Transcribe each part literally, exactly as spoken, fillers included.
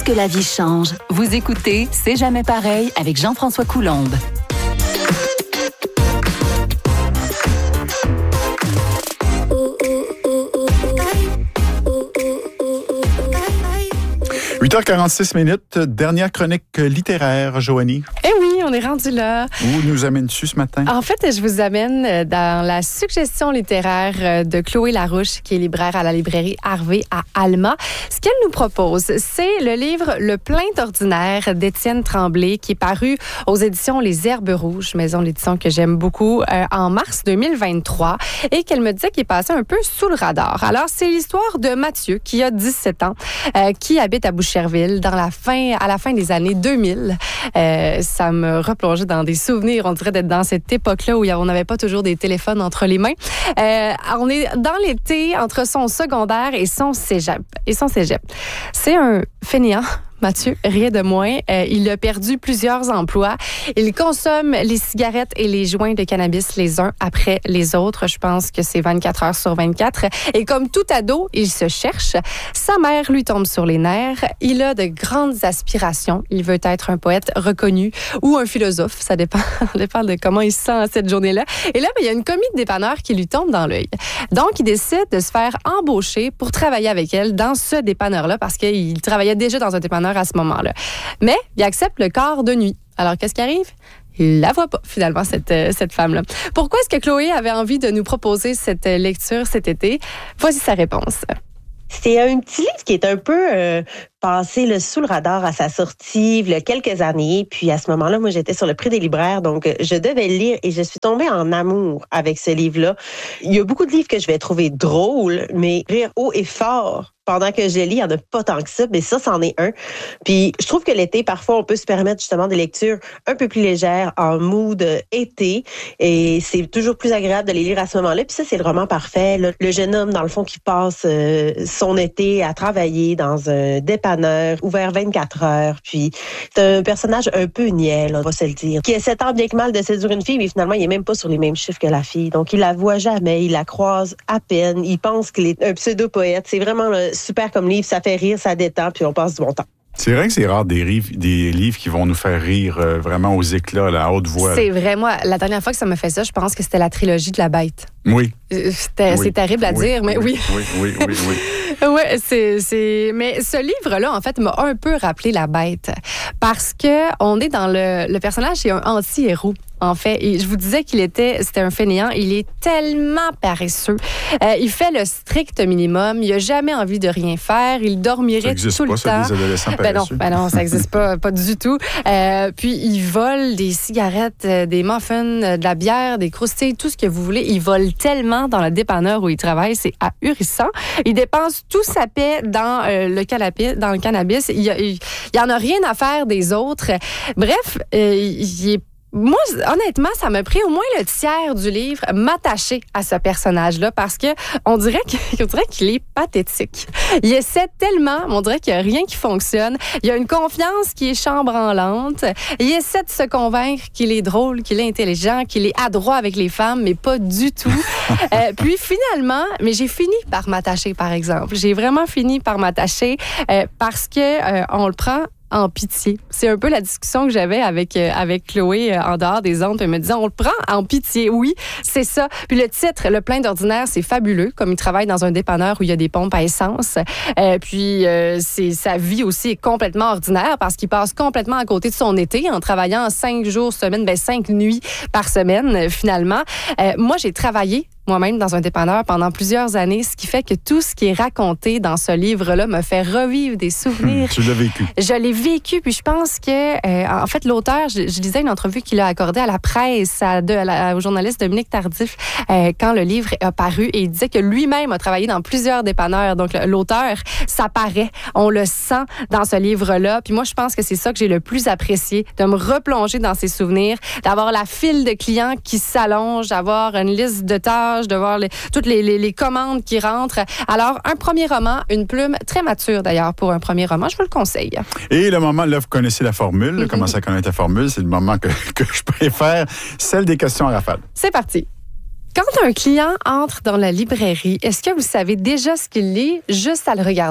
que la vie change. Vous écoutez C'est jamais pareil avec Jean-François Coulombe. huit heures quarante-six minutes, dernière chronique littéraire, Joanie. Eh oui, on est rendu là. Où nous amènes-tu ce matin? En fait, je vous amène dans la suggestion littéraire de Chloé Larouche, qui est libraire à la librairie Harvey à Alma. Ce qu'elle nous propose, c'est le livre Le Plaint ordinaire d'Étienne Tremblay, qui est paru aux éditions Les Herbes Rouges, maison d'édition que j'aime beaucoup, euh, en mars deux mille vingt-trois, et qu'elle me disait qu'il est passé un peu sous le radar. Alors, c'est l'histoire de Mathieu, qui a dix-sept ans, euh, qui habite à Boucherville dans la fin, à la fin des années deux mille. Euh, ça me replongeait dans des souvenirs, on dirait d'être dans cette époque-là où on n'avait pas toujours des téléphones entre les mains. Euh, on est dans l'été entre son secondaire et son cégep. Et son cégep. C'est un fainéant. Mathieu, rien de moins. Euh, il a perdu plusieurs emplois. Il consomme les cigarettes et les joints de cannabis les uns après les autres. Je pense que c'est vingt-quatre heures sur vingt-quatre. Et comme tout ado, il se cherche. Sa mère lui tombe sur les nerfs. Il a de grandes aspirations. Il veut être un poète reconnu ou un philosophe. Ça dépend, ça dépend de comment il se sent cette journée-là. Et là, ben, il y a une commis de dépanneur qui lui tombe dans l'œil. Donc, il décide de se faire embaucher pour travailler avec elle dans ce dépanneur-là parce qu'il travaillait déjà dans un dépanneur à ce moment-là. Mais il accepte le quart de nuit. Alors, qu'est-ce qui arrive? Il la voit pas, finalement, cette, euh, cette femme-là. Pourquoi est-ce que Chloé avait envie de nous proposer cette lecture cet été? Voici sa réponse. C'est un petit livre qui est un peu euh, passé là, sous le radar à sa sortie il y a quelques années. Puis à ce moment-là, moi, j'étais sur le prix des libraires, donc je devais le lire et je suis tombée en amour avec ce livre-là. Il y a beaucoup de livres que je vais trouver drôles, mais rire haut et fort pendant que je lis, il n'y en a pas tant que ça, mais ça, c'en est un. Puis je trouve que l'été, parfois, on peut se permettre justement des lectures un peu plus légères, en mood été, et c'est toujours plus agréable de les lire à ce moment-là. Puis ça, c'est le roman parfait. Là. Le jeune homme, dans le fond, qui passe euh, son été à travailler dans un dépanneur ouvert vingt-quatre heures. Puis c'est un personnage un peu niais, là, on va se le dire, qui essaie tant bien que mal de séduire une fille, mais finalement, il n'est même pas sur les mêmes chiffres que la fille. Donc, il la voit jamais, il la croise à peine, il pense qu'il est un pseudo-poète. C'est vraiment là, super comme livre, ça fait rire, ça détend, puis on passe du bon temps. C'est vrai que c'est rare des, rives, des livres qui vont nous faire rire euh, vraiment aux éclats, à la haute voix. C'est vrai, moi, la dernière fois que ça m'a fait ça, je pense que c'était la trilogie de la Bête. Oui. C'était, oui. C'est terrible à oui. dire, mais oui. Oui, oui, oui, oui. oui. Oui, c'est, c'est... Mais ce livre-là, en fait, m'a un peu rappelé La Bête. Parce que on est dans le... Le personnage, c'est un anti-héros. En fait, et je vous disais qu'il était, c'était un fainéant. Il est tellement paresseux. Euh, il fait le strict minimum. Il a jamais envie de rien faire. Il dormirait tout pas, le ça, temps. des adolescents ben non, paresseux. ben non, ça n'existe pas, pas du tout. Euh, puis il vole des cigarettes, des muffins, de la bière, des croustilles, tout ce que vous voulez. Il vole tellement dans le dépanneur où il travaille, c'est ahurissant. Il dépense tout sa paix dans euh, le cannabis. Dans le cannabis, il, il, il en a rien à faire des autres. Bref, euh, il est moi, honnêtement, ça m'a pris au moins le tiers du livre m'attacher à ce personnage-là parce que on dirait qu'on dirait qu'il est pathétique. Il essaie tellement, mais on dirait qu'il n'y a rien qui fonctionne. Il y a une confiance qui est chambranlante. Il essaie de se convaincre qu'il est drôle, qu'il est intelligent, qu'il est adroit avec les femmes, mais pas du tout. euh, puis finalement, mais j'ai fini par m'attacher, par exemple. J'ai vraiment fini par m'attacher euh, parce que euh, on le prend en pitié. C'est un peu la discussion que j'avais avec, euh, avec Chloé euh, en dehors des ondes. Elle me disait, on le prend en pitié. Oui, c'est ça. Puis le titre, Le Plaint ordinaire, c'est fabuleux. Comme il travaille dans un dépanneur où il y a des pompes à essence. Euh, puis euh, c'est, sa vie aussi est complètement ordinaire parce qu'il passe complètement à côté de son été en travaillant cinq jours semaine, ben cinq nuits par semaine, euh, finalement. Euh, moi, j'ai travaillé moi-même dans un dépanneur pendant plusieurs années, ce qui fait que tout ce qui est raconté dans ce livre-là me fait revivre des souvenirs. Tu l'as vécu. Je l'ai vécu, puis je pense que, euh, en fait, l'auteur, je, je lisais une entrevue qu'il a accordée à la presse, à de, à la, au journaliste Dominique Tardif, euh, quand le livre a paru, et il disait que lui-même a travaillé dans plusieurs dépanneurs. Donc, l'auteur, ça paraît, on le sent dans ce livre-là. Puis moi, je pense que c'est ça que j'ai le plus apprécié, de me replonger dans ses souvenirs, d'avoir la file de clients qui s'allonge, d'avoir une liste de tâches, de voir les, toutes les, les, les commandes qui rentrent. Alors, un premier roman, une plume très mature d'ailleurs pour un premier roman, je vous le conseille. Et le moment, là, vous connaissez la formule, mm-hmm. Commencez à connaître la formule, c'est le moment que, que je préfère, celle des questions à rafale. C'est parti. Quand un client entre dans la librairie, est-ce que vous savez déjà ce qu'il lit juste à le regarder?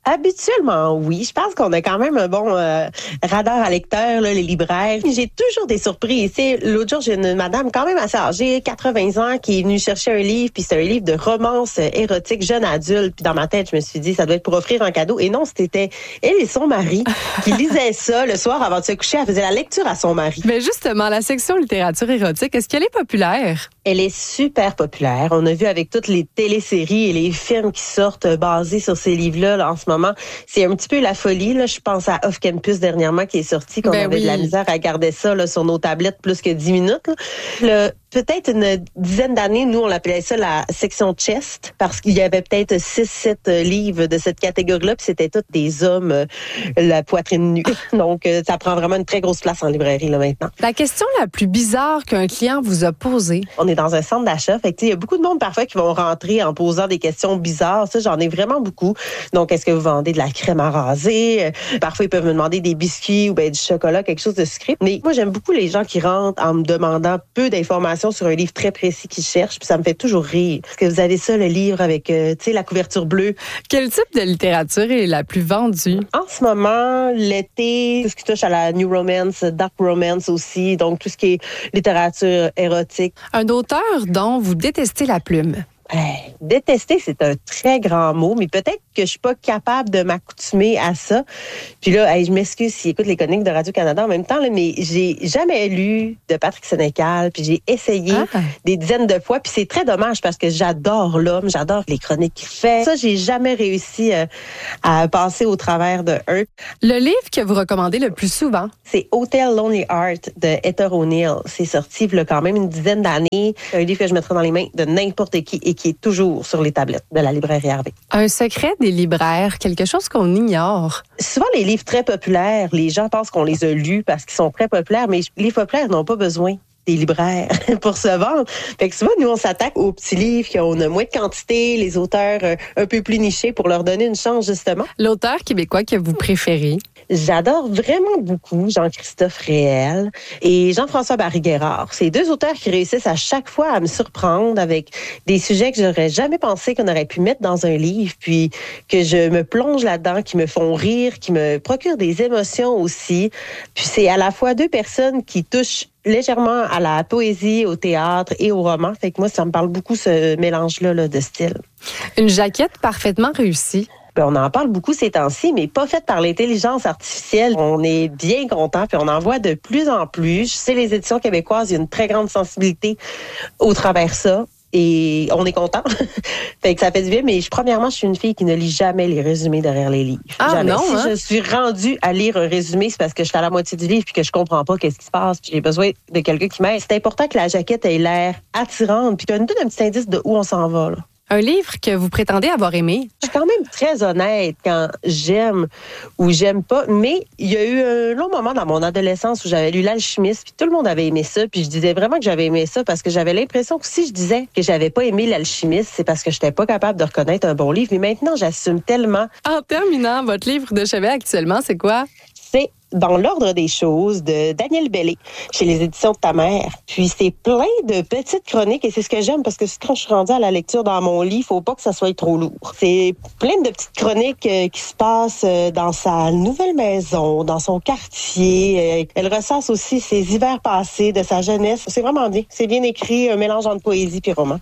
Habituellement, oui. Je pense qu'on a quand même un bon euh, radar à lecteur, là, les libraires. J'ai toujours des surprises. Tu sais, l'autre jour, j'ai une madame quand même assez âgée, quatre-vingts ans, qui est venue chercher un livre, puis c'est un livre de romance érotique jeune adulte. Puis dans ma tête, je me suis dit, ça doit être pour offrir un cadeau. Et non, c'était elle et son mari qui lisaient ça le soir avant de se coucher. Elle faisait la lecture à son mari. Mais justement, la section littérature érotique, est-ce qu'elle est populaire? Elle est super populaire. On a vu avec toutes les téléséries et les films qui sortent basés sur ces livres-là là, en ce moment. C'est un petit peu la folie. Là. Je pense à Off Campus dernièrement qui est sorti, qu'on ben avait oui. de la misère à garder ça là, sur nos tablettes plus que dix minutes. Là. Le, peut-être une dizaine d'années, nous, on l'appelait ça la section chest parce qu'il y avait peut-être six, sept livres de cette catégorie-là, puis c'était tous des hommes, euh, la poitrine nue. Donc, euh, ça prend vraiment une très grosse place en librairie là maintenant. La question la plus bizarre qu'un client vous a posée? On est dans un centre d'achat, fait que il y a beaucoup de monde parfois qui vont rentrer en posant des questions bizarres. Ça, j'en ai vraiment beaucoup. Donc, est-ce que vous vendez de la crème à raser? Parfois, ils peuvent me demander des biscuits ou ben du chocolat, quelque chose de sucré. Mais moi, j'aime beaucoup les gens qui rentrent en me demandant peu d'informations sur un livre très précis qu'ils cherchent, puis ça me fait toujours rire. Est-ce que vous avez ça, le livre avec, euh, tu sais, la couverture bleue? Quel type de littérature est la plus vendue? En ce moment, l'été, tout ce qui touche à la New Romance, Dark Romance aussi, donc tout ce qui est littérature érotique. Un auteur dont vous détestez la plume? Hey, détester, c'est un très grand mot, mais peut-être que je suis pas capable de m'accoutumer à ça. Puis là, hey, je m'excuse s'ils écoutent les chroniques de Radio-Canada en même temps, là, mais j'ai jamais lu de Patrick Sénécal, puis j'ai essayé ah. des dizaines de fois, puis c'est très dommage parce que j'adore l'homme, j'adore les chroniques qu'il fait. Ça, j'ai jamais réussi euh, à passer au travers de eux. Le livre que vous recommandez le plus souvent? C'est Hotel Lonely Heart de Heather O'Neill. C'est sorti il y a quand même une dizaine d'années. Un livre que je mettrais dans les mains de n'importe qui et qui est toujours sur les tablettes de la librairie Harvey. Un secret des libraires, quelque chose qu'on ignore. Souvent, les livres très populaires, les gens pensent qu'on les a lus parce qu'ils sont très populaires, mais les livres populaires n'ont pas besoin des libraires pour se vendre. Fait que souvent, nous, on s'attaque aux petits livres qui ont moins de quantité, les auteurs euh, un peu plus nichés pour leur donner une chance, justement. L'auteur québécois que vous préférez? J'adore vraiment beaucoup Jean-Christophe Réel et Jean-François Barry-Guerrard. C'est deux auteurs qui réussissent à chaque fois à me surprendre avec des sujets que j'aurais jamais pensé qu'on aurait pu mettre dans un livre, puis que je me plonge là-dedans, qui me font rire, qui me procurent des émotions aussi. Puis c'est à la fois deux personnes qui touchent légèrement à la poésie, au théâtre et au roman. Fait que moi, ça me parle beaucoup, ce mélange-là là, de style. Une jaquette parfaitement réussie. Ben, on en parle beaucoup ces temps-ci, mais pas faite par l'intelligence artificielle. On est bien content, puis on en voit de plus en plus. Je sais, les éditions québécoises, il y a une très grande sensibilité au travers ça. Et on est content. Fait que ça fait du bien, mais je, premièrement, je suis une fille qui ne lit jamais les résumés derrière les livres. Ah jamais. non, si hein? je suis rendue à lire un résumé, c'est parce que je suis à la moitié du livre puis que je comprends pas qu'est-ce qui se passe, puis j'ai besoin de quelqu'un qui m'aide. C'est important que la jaquette ait l'air attirante, puis qu'elle nous donne un petit indice de où on s'en va, là. Un livre que vous prétendez avoir aimé? Je suis quand même très honnête quand j'aime ou j'aime pas, mais il y a eu un long moment dans mon adolescence où j'avais lu L'Alchimiste, puis tout le monde avait aimé ça, puis je disais vraiment que j'avais aimé ça parce que j'avais l'impression que si je disais que j'avais pas aimé L'Alchimiste, c'est parce que j'étais pas capable de reconnaître un bon livre. Mais maintenant, j'assume tellement. En terminant, votre livre de chevet actuellement, c'est quoi? C'est Dans l'ordre des choses de Daniel Bellé, chez les éditions de ta mère. Puis c'est plein de petites chroniques et c'est ce que j'aime parce que quand je suis rendue à la lecture dans mon lit, il faut pas que ça soit trop lourd. C'est plein de petites chroniques euh, qui se passent euh, dans sa nouvelle maison, dans son quartier. Euh, elle recense aussi ses hivers passés, de sa jeunesse. C'est vraiment bien. C'est bien écrit, un mélange entre poésie puis roman.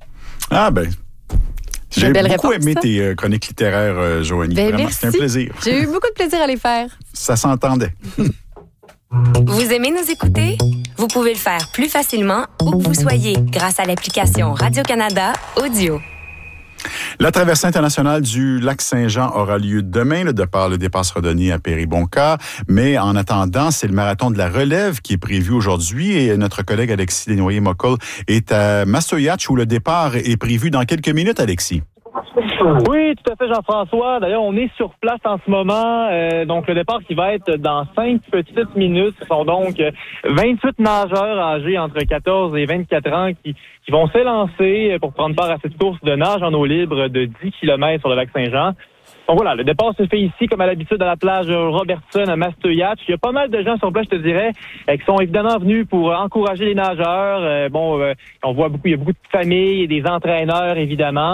Ah ben... J'ai belle beaucoup réponse, aimé ça. tes euh, chroniques littéraires, euh, Joanie. Ben, Vraiment, merci. c'était un plaisir. J'ai eu beaucoup de plaisir à les faire. Ça s'entendait. Vous aimez nous écouter? Vous pouvez le faire plus facilement où que vous soyez grâce à l'application Radio-Canada Audio. La traversée internationale du lac Saint-Jean aura lieu demain. Le départ, le départ sera donné à Péribonka. Mais en attendant, c'est le marathon de la relève qui est prévu aujourd'hui. Et notre collègue Alexis Desnoyers-Moccol est à Mastoyatch où le départ est prévu dans quelques minutes, Alexis. Oui, tout à fait, Jean-François. D'ailleurs, on est sur place en ce moment. Euh, donc, le départ qui va être dans cinq petites minutes. Ce sont donc vingt-huit nageurs âgés entre quatorze et vingt-quatre ans qui, qui vont s'élancer pour prendre part à cette course de nage en eau libre de dix kilomètres sur le lac Saint-Jean. Donc voilà, le départ se fait ici, comme à l'habitude, à la plage Robertson à Mastoyatch. Il y a pas mal de gens sur place, je te dirais, qui sont évidemment venus pour encourager les nageurs. Euh, bon, euh, on voit beaucoup, il y a beaucoup de familles et des entraîneurs, évidemment.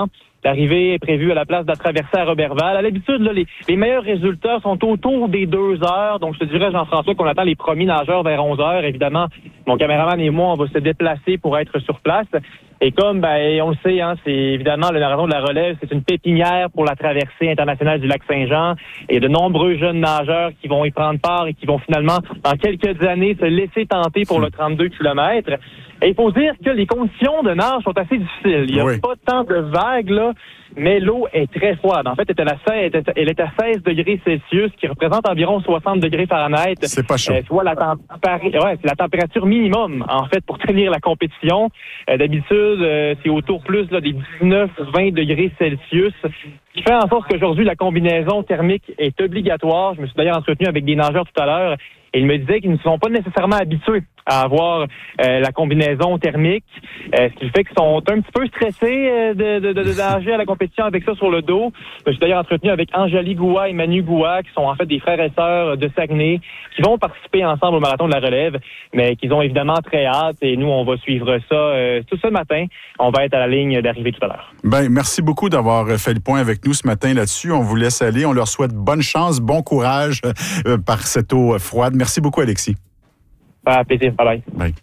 L'arrivée est prévue à la place de la traversée à Roberval. À l'habitude, là, les, les meilleurs résultats sont autour des deux heures. Donc, je te dirais, Jean-François, qu'on attend les premiers nageurs vers onze heures. Évidemment, mon caméraman et moi, on va se déplacer pour être sur place. Et comme, ben, on le sait, hein, c'est évidemment le marathon de la relève, c'est une pépinière pour la traversée internationale du lac Saint-Jean. Et il y a de nombreux jeunes nageurs qui vont y prendre part et qui vont finalement, dans quelques années, se laisser tenter pour le trente-deux kilomètres. Et il faut dire que les conditions de nage sont assez difficiles. Il n'y a oui. pas tant de vagues, là, mais l'eau est très froide. En fait, elle est à seize, elle est à seize degrés Celsius, qui représente environ soixante degrés Fahrenheit. C'est pas chaud. Euh, soit la, tempér- ouais, c'est la température minimum, en fait, pour tenir la compétition. Euh, d'habitude, euh, c'est autour plus là, des dix-neuf vingt degrés Celsius. Ce qui fait en sorte qu'aujourd'hui, la combinaison thermique est obligatoire. Je me suis d'ailleurs entretenu avec des nageurs tout à l'heure. Et ils me disaient qu'ils ne sont pas nécessairement habitués à avoir euh, la combinaison thermique, euh, ce qui fait qu'ils sont un petit peu stressés euh, de, de, de, de nager à la compétition avec ça sur le dos. Je me suis d'ailleurs entretenu avec Angélie Goua et Manu Goua, qui sont en fait des frères et sœurs de Saguenay, qui vont participer ensemble au marathon de la relève, mais qu'ils ont évidemment très hâte. Et nous, on va suivre ça euh, tout ce matin. On va être à la ligne d'arrivée tout à l'heure. Ben, merci beaucoup d'avoir fait le point avec nous ce matin là-dessus. On vous laisse aller. On leur souhaite bonne chance, bon courage euh, par cette eau froide. Merci beaucoup, Alexis. Ah, plaisir. Bye-bye. Bye.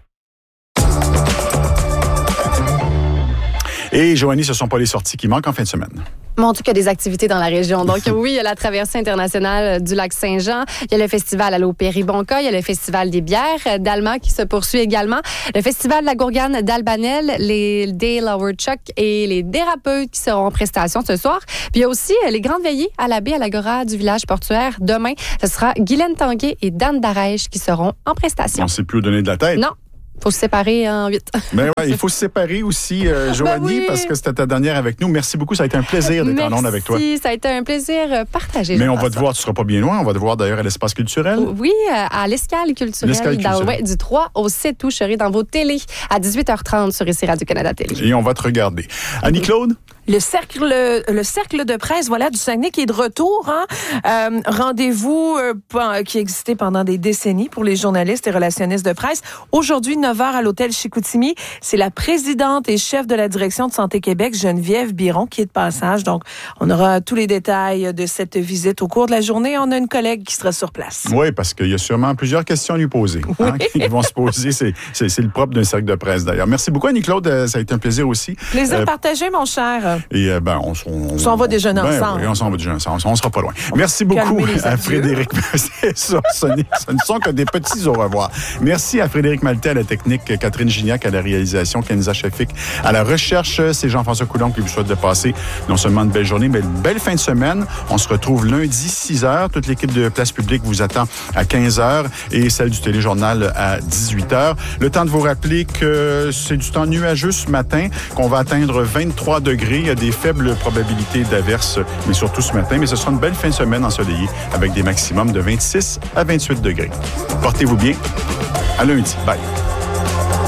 Et Joanie, ce ne sont pas les sorties qui manquent en fin de semaine. Mais en tout cas, des activités dans la région. Donc oui, il y a la traversée internationale du lac Saint-Jean. Il y a le festival à l'eau Péribonka. Il y a le festival des bières d'Alma qui se poursuit également. Le festival de la Gourgane d'Albanel, les Dale Howard Chuck et les Dérapeutes qui seront en prestation ce soir. Puis il y a aussi les grandes veillées à la baie à l'Agora du village portuaire demain. Ce sera Guylaine Tanguay et Dan Darèche qui seront en prestation. On ne sait plus où donner de la tête. Non. Il faut se séparer en huit. Ben ouais, il faut se séparer aussi, euh, Joanie, ben oui. parce que c'était ta dernière avec nous. Merci beaucoup. Ça a été un plaisir d'être en onde avec toi. Merci. Ça a été un plaisir partagé. Mais on va te voir, tu ne seras pas bien loin. On va te voir d'ailleurs à l'espace culturel. Oui, à l'escale culturelle. L'escale culturelle. Dans, ouais, du trois au sept août, je serai dans vos télés à dix-huit heures trente sur ici Radio-Canada Télé. Et on va te regarder. Annie-Claude? Le cercle, le cercle de presse, voilà, du Saguenay qui est de retour. Hein? Euh, rendez-vous euh, qui existait pendant des décennies pour les journalistes et relationnistes de presse. Aujourd'hui, neuf heures à l'hôtel Chicoutimi. C'est la présidente et chef de la direction de Santé Québec, Geneviève Biron, qui est de passage. Donc, on aura tous les détails de cette visite au cours de la journée. On a une collègue qui sera sur place. Oui, parce qu'il y a sûrement plusieurs questions à lui poser. Oui. Hein, qui vont se poser. C'est, c'est, c'est le propre d'un cercle de presse, d'ailleurs. Merci beaucoup, Annie-Claude. Ça a été un plaisir aussi. Plaisir euh, partagé, mon cher. Et euh, ben, on, on, on s'en va déjeuner ben, ensemble. Oui, on s'en va déjeuner ensemble. On sera pas loin. Merci beaucoup à Frédéric. C'est ça, ce, ce ne sont que des petits au revoir. Merci à Frédéric Maltais à la technique, Catherine Gignac à la réalisation, Kenza Shafik à la recherche. C'est Jean-François Coulomb qui vous souhaite de passer non seulement une belle journée, mais une belle fin de semaine. On se retrouve lundi, six heures. Toute l'équipe de Place Publique vous attend à quinze heures et celle du Téléjournal à dix-huit heures. Le temps de vous rappeler que c'est du temps nuageux ce matin, qu'on va atteindre vingt-trois degrés. Il y a des faibles probabilités d'averses, mais surtout ce matin. Mais ce sera une belle fin de semaine ensoleillée avec des maximums de vingt-six à vingt-huit degrés. Portez-vous bien. À lundi. Bye.